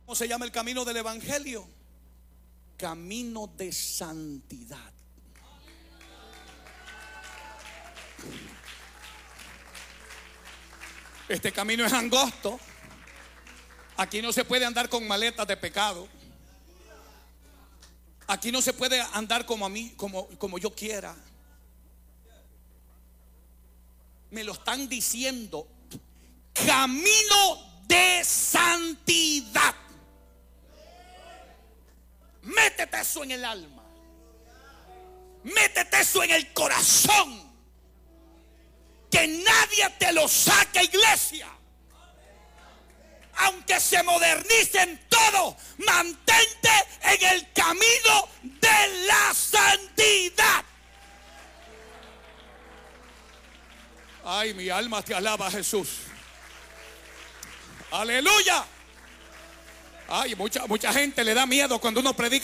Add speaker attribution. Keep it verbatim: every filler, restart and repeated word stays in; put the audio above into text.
Speaker 1: ¿Cómo se llama el camino del evangelio? Camino de santidad. Este camino es angosto. Aquí no se puede andar con maletas de pecado. Aquí no se puede andar como a mí, como, como yo quiera. Me lo están diciendo. Camino de santidad. Métete eso en el alma. Métete eso en el corazón. Que nadie te lo saque, iglesia. Aunque se modernicen todo, mantente en el camino de la santidad. Ay, mi alma te alaba, Jesús. Aleluya. Ay, mucha, mucha gente le da miedo cuando uno predica